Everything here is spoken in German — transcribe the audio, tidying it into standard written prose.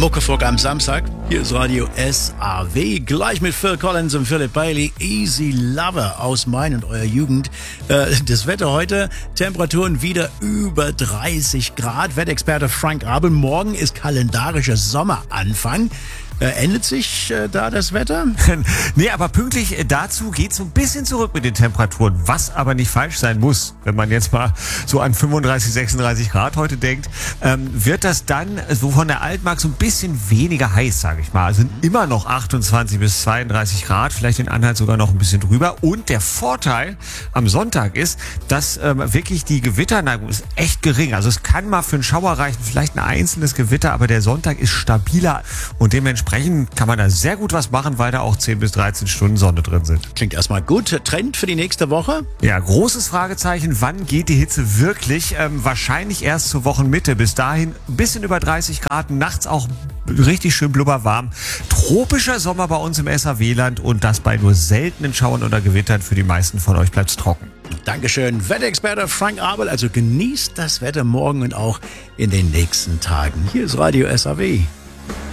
Muckefuck am Samstag. Hier ist Radio SAW. Gleich mit Phil Collins und Philip Bailey. Easy Lover aus mein und eurer Jugend. Das Wetter heute, Temperaturen wieder über 30 Grad. Wettexperte Frank Abel. Morgen ist kalendarischer Sommeranfang. Ändert sich da das Wetter? Nee, aber pünktlich dazu geht es so ein bisschen zurück mit den Temperaturen, was aber nicht falsch sein muss. Wenn man jetzt mal so an 35, 36 Grad heute denkt, wird das dann so von der Altmark so ein bisschen weniger heiß, sage ich mal. Also immer noch 28 bis 32 Grad, vielleicht in Anhalt sogar noch ein bisschen drüber. Und der Vorteil am Sonntag ist, dass wirklich die Gewitterneigung ist echt gering. Also es kann mal für einen Schauer reichen, vielleicht ein einzelnes Gewitter, aber der Sonntag ist stabiler und dementsprechend kann man da sehr gut was machen, weil da auch 10 bis 13 Stunden Sonne drin sind. Klingt erstmal gut. Trend für die nächste Woche? Ja, großes Fragezeichen. Wann geht die Hitze wirklich? Wahrscheinlich erst zur Wochenmitte. Bis dahin ein bisschen über 30 Grad, nachts auch richtig schön blubberwarm. Tropischer Sommer bei uns im SAW-Land und das bei nur seltenen Schauern oder Gewittern. Für die meisten von euch bleibt's trocken. Dankeschön, Wetterexperte Frank Abel. Also genießt das Wetter morgen und auch in den nächsten Tagen. Hier ist Radio SAW.